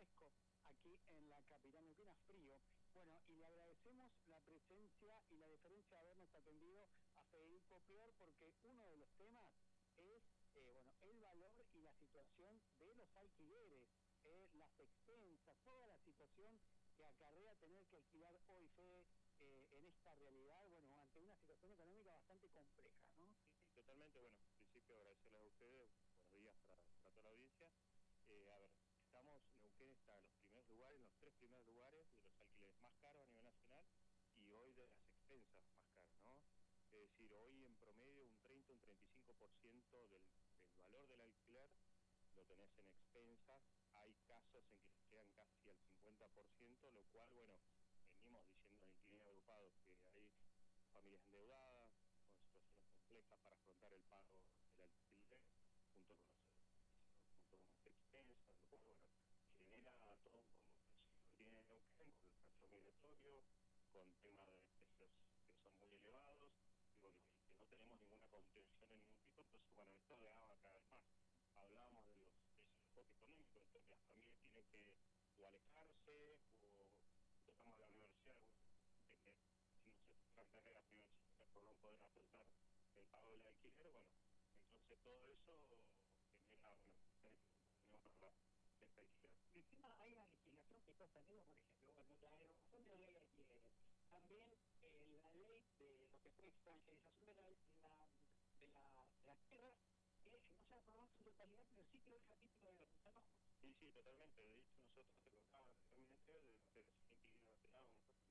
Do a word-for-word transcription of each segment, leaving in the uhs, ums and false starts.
fresco aquí en la capital neuquina, frío. Bueno, y le agradecemos la presencia y la deferencia de habernos atendido a Federico Peor, porque uno de los temas es, eh, bueno, el valor y la situación de los alquileres, eh, las expensas, toda la situación que acarrea tener que alquilar hoy, Fede, eh, en esta realidad, bueno, ante una situación económica bastante compleja, ¿no? Sí, sí, totalmente. Bueno, en principio agradecerles a ustedes, buenos días para, para toda la audiencia. Eh, a ver, estamos, Neuquén está en los primeros lugares, en los tres primeros lugares de los alquileres más caros a nivel nacional y hoy de las expensas más caras, ¿no? Es decir, hoy en promedio un treinta, un treinta y cinco por ciento del, del valor del alquiler lo tenés en expensas. Hay casos en que llegan casi al cincuenta por ciento, lo cual, bueno, venimos diciendo en inquilinos agrupados que hay familias endeudadas, con situaciones complejas para afrontar el pago del alquiler, junto con los junto con las expensas, lo cual, bueno, genera todo un como tiene Neuquén, con el factor migratorio, con temas de precios que son muy elevados, y bueno, que no tenemos ninguna contención en ningún tipo, entonces, bueno, esto le daba cada vez más. Hablábamos de los precios económicos, entonces las familias tienen que o alejarse, o tocamos a la universidad, de que si no se tocan carreras universitarias por no poder afrontar el pago del alquiler, bueno, entonces todo eso genera, bueno, una expectativa. Encima hay una legislación que está saliendo, por ejemplo, bueno, la derogación de la ley de alquileres, también eh, la ley de lo que fue extranjerización de la, de la, de la, de la tierra, que no se ha aprobado en su totalidad, pero sí que el capítulo de los trabajos. Sí, sí, totalmente. De hecho, nosotros te contábamos anteriormente de la Federación Inquilino Nacional,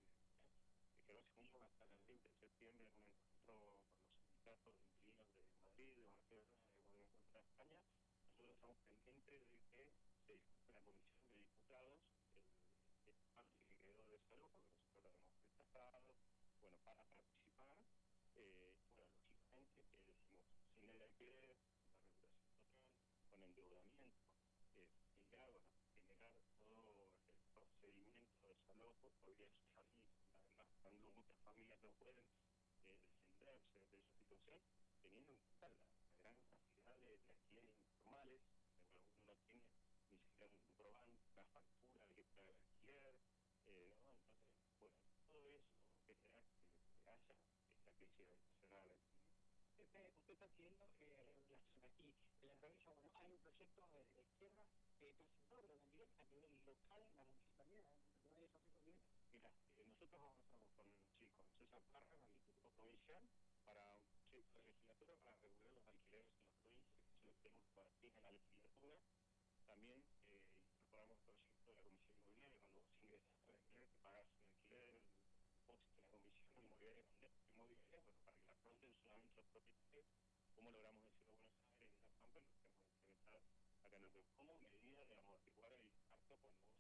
que no se cumple hasta el veinte de septiembre en un encuentro con los sindicatos de inquilinos de Madrid, de Barcelona y de un encuentro en España. Nosotros estamos pendientes de que se discute en la Comisión de Diputados el espacio que quedó de salud, porque nosotros lo hemos rechazado, bueno, para participar. Eh, bueno, lógicamente que decimos sin el alquiler, la regulación total, con endeudamiento, eh, generar, bueno, generar todo el procedimiento de desalojo por vía social. Además, cuando muchas familias no pueden eh, defenderse de esa situación, teniendo en cuenta la, la gran cantidad de, de alquileres informales, que bueno, uno no tiene ni siquiera un comprobante, una factura de que paga el alquiler, eh, ¿no? Entonces, bueno, todo eso genera que, que haya esta crisis habitacional aquí. Usted, usted está haciendo eh, regulación aquí en la provincia. Bueno, hay un proyecto de, de izquierda eh, presentado, pero también a nivel local en la municipalidad. ¿No hay eso bien? Mira, eh, nosotros avanzamos con, sí, con César Parra, con el Instituto Provincial, para un proyecto de legislatura para regular los alquileres en las provincias, que eso lo tenemos para fin en la legislatura. También eh, incorporamos el proyecto de la Comisión Inmobiliaria, cuando vos ingresas al alquiler, que pagas un alquiler, el depósito de la Comisión Inmobiliaria, inmobiliaria, bueno, para que la afronten solamente los propietarios. ¿Cómo logramos decirlo en Buenos Aires, en la Pampa, lo queremos implementar acá en el como medida de amortiguar el impacto cuando vos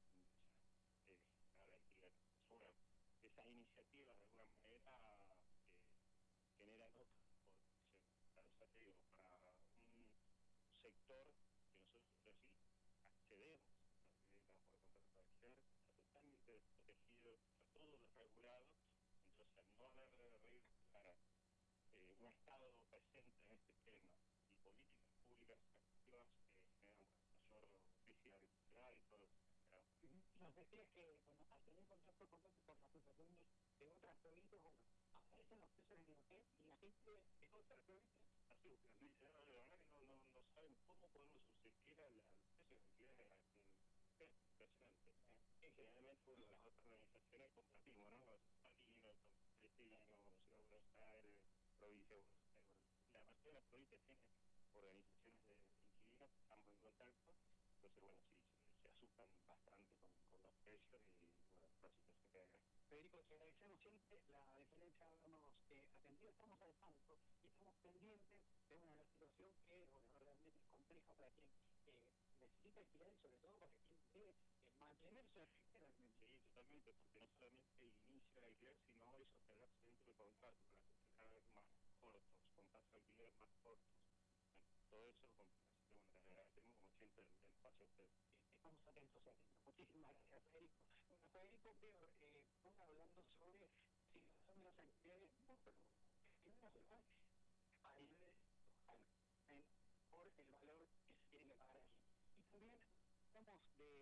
eh, al alquiler? Bueno, esas iniciativas de alguna manera eh, generan otras oportunidades, ya te digo, para un sector que nosotros sí accedemos a por contrato de alquiler, está totalmente desprotegido, está todo desregulado. Entonces, al no haber reglas claras, eh, un Estado presente en este tema y políticas públicas activas que generan mayor crisis habitacional y todo eso. Nos decías que, bueno, al tener contacto con por las asociaciones de otras provincias, bueno, aparecen los precios en Neuquén y la gente de otras provincias. Así, la verdad que no, no, no saben cómo podemos subsistir al precio de alquiler. Es impresionante. Y generalmente, bueno, las otras organizaciones compartimos, ¿no? Los Palinos, los Palestinos, Ciudad de Buenos Aires, Provincia de Buenos Aires. Bueno, la mayoría de las provincias tienen organizaciones de inquilinos, estamos en contacto. Entonces, bueno, sí, se, se asustan bastante con, con los precios y, bueno, la situación que hay. Federico, te agradecemos siempre la diferencia de habernos eh, atendido. Estamos al tanto y estamos pendientes de una situación que, bueno, realmente es compleja para quien eh, necesita alquiler y sobre todo para quien debe eh, mantenerse realmente. Sí, totalmente, porque no solamente el inicio del alquiler, sino eso sostenerse dentro del contrato, para que estén cada vez más cortos, con tasas de alquiler más cortos. Bueno, todo eso complica. Bueno, les agradecemos como siempre el espacio a ustedes. Estamos atentos, atentos. Muchísimas gracias, Federico. Bueno, Federico Peor, eh, ponga hablando sobre situación de los alquileres, no, pero en una ciudad a nivel local, por el valor que se tiene que pagar aquí. Y también estamos de en lo que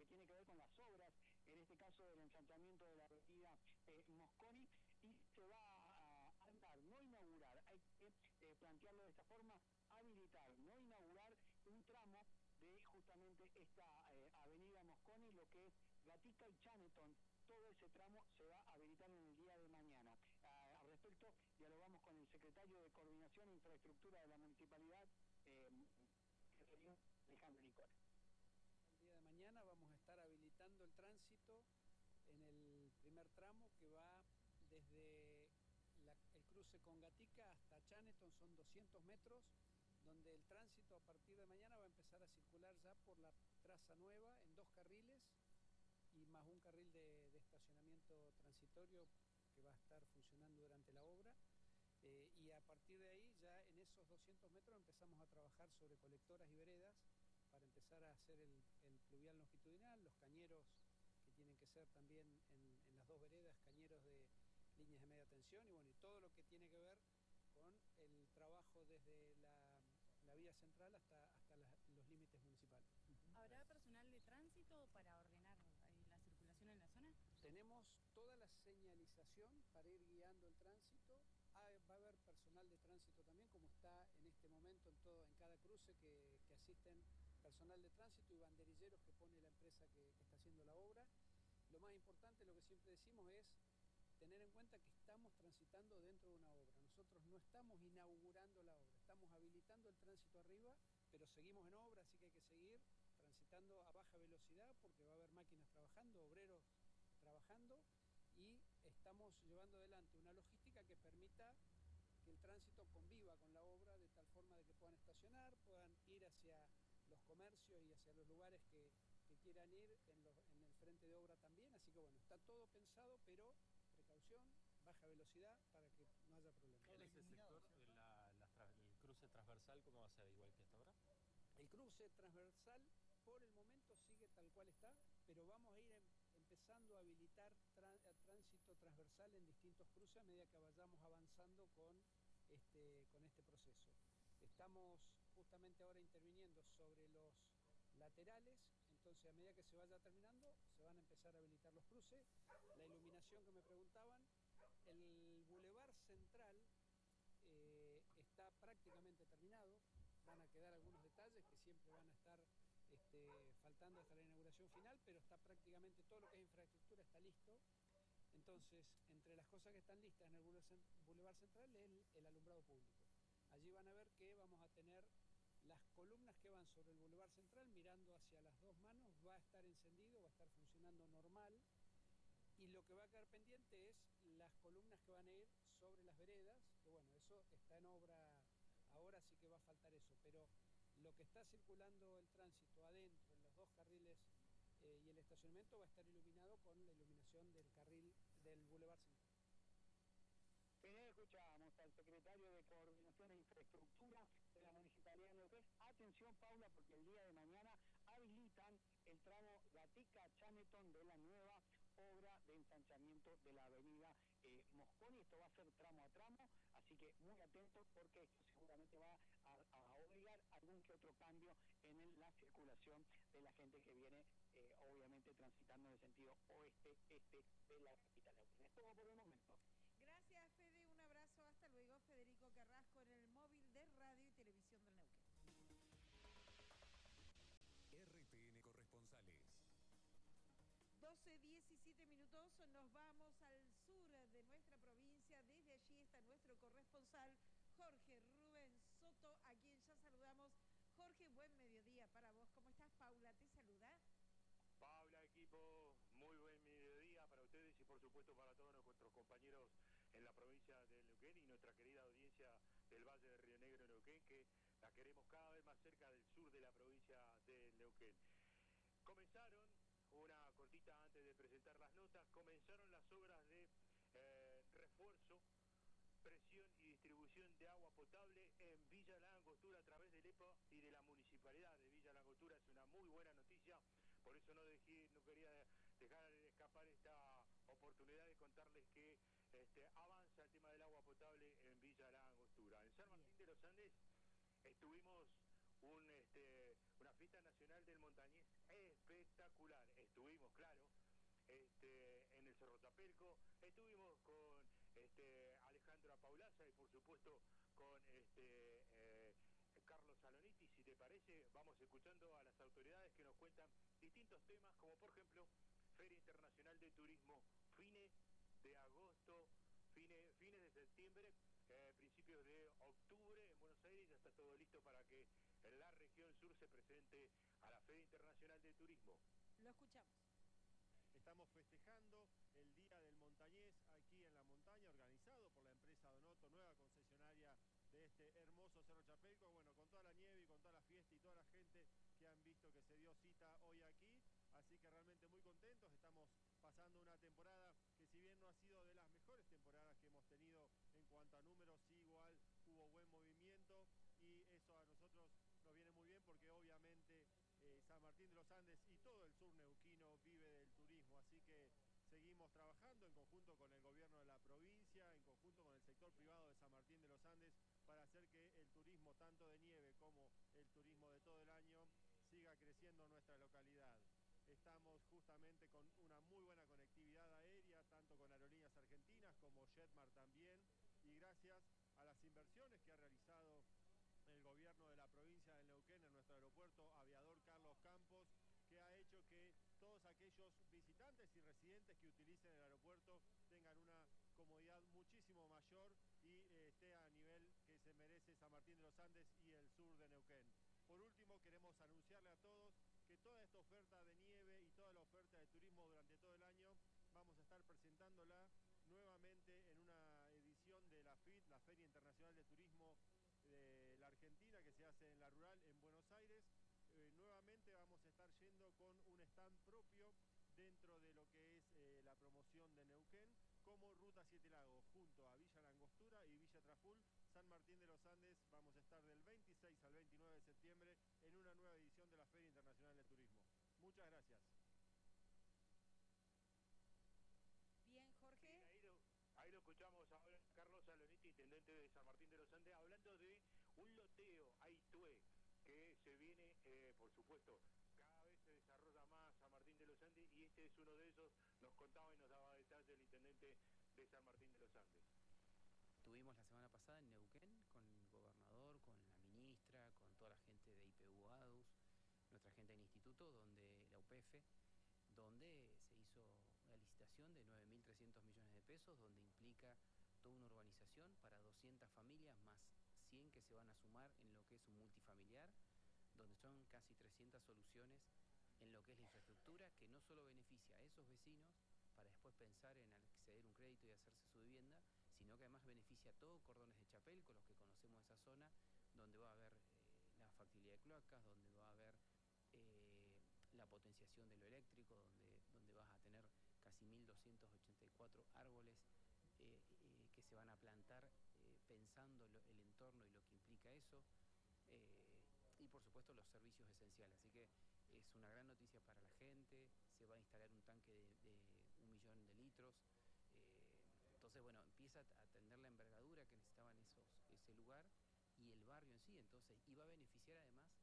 que tiene que ver con las obras, en este caso del ensanchamiento de la avenida eh, Mosconi, y se va a andar, no inaugurar, hay que eh, plantearlo de esta forma, habilitar, no inaugurar un tramo de justamente esta eh, avenida Mosconi, lo que es Gatica y Chaneton. Todo ese tramo se va a habilitar en el día de mañana. Ah, al respecto, dialogamos con el secretario de Coordinación e Infraestructura de la Municipalidad, eh, Alejandro Nicola. El día de mañana vamos a estar habilitando el tránsito en el primer tramo que va desde la, el cruce con Gatica hasta Chaneton, son doscientos metros, donde el tránsito a partir de mañana va a empezar a circular ya por la traza nueva en dos carriles y más un carril de, de estacionamiento transitorio que va a estar funcionando durante la obra. Eh, y a partir de ahí, ya en esos doscientos metros empezamos a trabajar sobre colectoras y veredas para empezar a hacer el, el pluvial longitudinal, los cañeros que tienen que ser también en, en las dos veredas, cañeros de líneas de media tensión y bueno, y todo lo que tiene que ver con el trabajo desde la, la vía central hasta, hasta la, los límites municipales. ¿Habrá personal de tránsito para ordenar eh, la circulación en la zona? Tenemos toda la señalización para ir guiando el tránsito. Ah, va a haber personal de tránsito también, como está en este momento en, todo, en cada cruce que, que asisten personal de tránsito y banderilleros que pone la empresa que, que está haciendo la obra. Lo más importante, lo que siempre decimos es tener en cuenta que estamos transitando dentro de una obra. Nosotros no estamos inaugurando la obra, estamos habilitando el tránsito arriba, pero seguimos en obra, así que hay que seguir transitando a baja velocidad porque va a haber máquinas trabajando, obreros trabajando y estamos llevando adelante una logística que permita que el tránsito conviva con la obra de tal forma de que puedan estacionar, puedan ir hacia los comercios y hacia los lugares que, que quieran ir en, los, en el frente de obra también, así que bueno, está todo pensado, pero precaución, baja velocidad para que no haya problemas. En ese sector, la, la, el cruce transversal, ¿cómo va a ser? ¿Igual que hasta ahora? El cruce transversal por el momento sigue tal cual está, pero vamos a ir em, empezando a habilitar tra tránsito transversal en distintos cruces a medida que vayamos avanzando con este, con este proceso. Estamos justamente ahora interviniendo sobre los laterales, entonces a medida que se vaya terminando se van a empezar a habilitar los cruces. La iluminación que me preguntaban, el bulevar central eh, está prácticamente terminado, van a quedar algunos detalles que siempre van a estar este, faltando hasta la inauguración final, pero está prácticamente todo lo que es infraestructura está listo. Entonces, entre las cosas que están listas en el bulevar central es el, el alumbrado público. Allí van a ver que vamos a tener las columnas que van sobre el bulevar central mirando hacia las dos manos, va a estar encendido, va a estar funcionando normal. Y lo que va a quedar pendiente es las columnas que van a ir sobre las veredas, que bueno, eso está en obra ahora, sí que va a faltar eso, pero lo que está circulando el tránsito adentro, en los dos carriles eh, y el estacionamiento va a estar iluminado con la iluminación del carril del Boulevard Central. Bien, escuchamos al secretario de Coordinación e Infraestructura de la Municipalidad de Neuquén. Atención, Paula, porque el día de mañana habilitan el tramo Gatica-Chaneton de la nueva obra de ensanchamiento de la avenida eh, Mosconi. Esto va a ser tramo a tramo, así que muy atentos porque esto seguramente va a, a obligar algún que otro cambio en el, la circulación de la gente que viene, eh, obviamente, transitando en el sentido oeste-este de la capital neuquina. Es todo por el momento. Gracias, Fede. Un abrazo. Hasta luego. Federico Carrasco en el móvil de Radio y Televisión del Neuquén. R T N Corresponsales. doce, diecisiete minutos. Nos vamos al sur de nuestra provincia. Desde allí está nuestro corresponsal, Jorge Rubén Soto, a quien ya saludamos. Jorge, buen mediodía para vos. ¿Cómo estás? Paula te saluda. Paula, equipo, muy buen mediodía para ustedes y por supuesto para todos nuestros compañeros en la provincia de Neuquén y nuestra querida audiencia del Valle de Río Negro, Neuquén, que la queremos cada vez más cerca del sur de la provincia de Neuquén. Comenzaron, una cortita antes de presentar las notas, comenzaron las obras de eh, refuerzo, presión y distribución de agua potable en Villa La Angostura a través del E P A y de la Municipalidad de Villa La Angostura. Es una muy buena noticia, por eso no, dejé, no quería dejar escapar esta oportunidad de contarles que este, avanza el tema del agua potable en Villa La Angostura. En San Martín de los Andes estuvimos un, este, una fiesta nacional del montañés espectacular. espectacular. Estuvimos, claro, este, en el Cerro Chapelco, estuvimos con este, Alejandra Paulaza y por supuesto con este, eh, Carlos Saloniti. Si te parece, vamos escuchando a las autoridades que nos cuentan distintos temas, como por ejemplo Feria Internacional de Turismo, fines de agosto, fines, fines de septiembre, eh, principios de octubre en Buenos Aires. Ya está todo listo para que en la región sur se presente a la Feria Internacional de Turismo. Lo escuchamos. Estamos festejando el Día del Montañés aquí en la montaña, organizado por la empresa Donoto, nueva concesionaria de este hermoso Cerro Chapelco, bueno, con toda la nieve y con toda la fiesta y toda la gente que han visto que se dio cita hoy aquí, así que realmente muy contentos. Estamos pasando una temporada que, si bien no ha sido de las mejores temporadas que hemos tenido en cuanto a números, sí igual hubo buen movimiento y eso a nosotros nos viene muy bien porque obviamente eh, San Martín de los Andes y todo el sur neuquino vive del turismo, así que seguimos trabajando en conjunto con el gobierno de la provincia, en conjunto con el sector privado de San Martín de los Andes, para hacer que el turismo tanto de nieve como el turismo de todo el año siga creciendo en nuestra localidad. Estamos justamente con una muy buena conectividad aérea, tanto con aerolíneas argentinas como Jetmar también, y gracias a las inversiones que ha realizado el gobierno de la provincia de Neuquén en nuestro aeropuerto aviador Carlos Campos, que ha hecho que todos aquellos visitantes y residentes que utilicen el aeropuerto tengan una comodidad muchísimo mayor y eh, esté a nivel que se merece San Martín de los Andes y el sur de Neuquén. Por último, queremos anunciarle a todos que toda esta oferta de nieve y toda la oferta de turismo durante todo el año vamos a estar presentándola nuevamente en una edición de la F I T, la Feria Internacional de Turismo de la Argentina, que se hace en La Rural, en Buenos Aires. Eh, nuevamente vamos a estar yendo con un stand propio dentro de lo que es eh, la promoción de Neuquén, como Ruta Siete Lagos, junto a Villa Langostura y Villa Traful. San Martín de los Andes vamos a estar del veintiséis al veintinueve de septiembre en una nueva edición de la Feria Internacional de Turismo. Muchas gracias. Bien, Jorge. Bien, ahí, lo, ahí lo escuchamos ahora, Carlos Saloniti, intendente de San Martín de los Andes, hablando de un loteo, Aitue, que se viene, eh, por supuesto, cada vez se desarrolla más San Martín de los Andes, y este es uno de ellos. Nos contaba y nos daba detalles el intendente de San Martín de los Andes. Estuvimos la semana pasada en Neuquén con el gobernador, con la ministra, con toda la gente de I P U A D U S, nuestra gente del instituto, donde la U P F, donde se hizo una licitación de nueve mil trescientos millones de pesos, donde implica toda una urbanización para doscientas familias, más cien que se van a sumar en lo que es un multifamiliar, donde son casi trescientas soluciones en lo que es la infraestructura, que no solo beneficia a esos vecinos para después pensar en acceder a un crédito y hacerse su vivienda, sino que además beneficia a todo Cordones de Chapelco, los que conocemos esa zona, donde va a haber eh, la factibilidad de cloacas, donde va a haber eh, la potenciación de lo eléctrico, donde, donde vas a tener casi mil doscientos ochenta y cuatro árboles eh, eh, que se van a plantar eh, pensando lo, el entorno y lo que implica eso, eh, y por supuesto los servicios esenciales. Así que es una gran noticia para la gente. Se va a instalar un tanque de, de un millón de litros. Eh, entonces, bueno, empieza a atender la envergadura que necesitaban esos, ese lugar y el barrio en sí. Entonces, y va a beneficiar además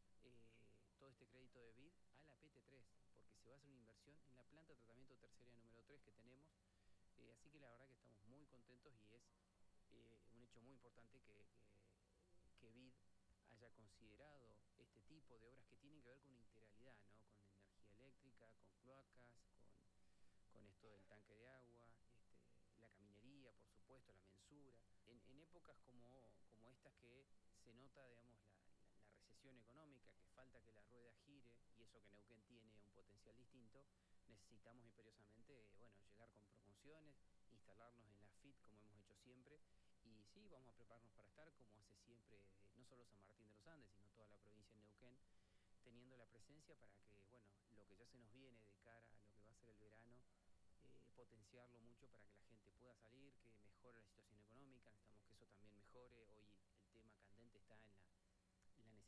eh, todo este crédito de B I D a la P T tres, porque se va a hacer una inversión en la planta de tratamiento terciaria número tres que tenemos. Eh, así que la verdad que estamos muy contentos y es eh, un hecho muy importante que, que, que B I D haya considerado este tipo de obras que tienen que ver con una integralidad, ¿no? Con energía eléctrica, con cloacas, con, con esto del tanque de agua, este, la caminería, por supuesto, la mensura. En, en épocas como, como estas que se nota, digamos, la, la, la recesión económica, que falta que la rueda gire, y eso que Neuquén tiene un potencial distinto, necesitamos imperiosamente, bueno, llegar con promociones, instalarnos en la F I T como hemos hecho siempre. Y sí, vamos a prepararnos para estar, como hace siempre, no solo San Martín de los Andes, sino toda la provincia de Neuquén, teniendo la presencia para que, bueno, lo que ya se nos viene de cara a lo que va a ser el verano, eh, potenciarlo mucho para que la gente pueda salir, que mejore la situación económica. Necesitamos que eso también mejore.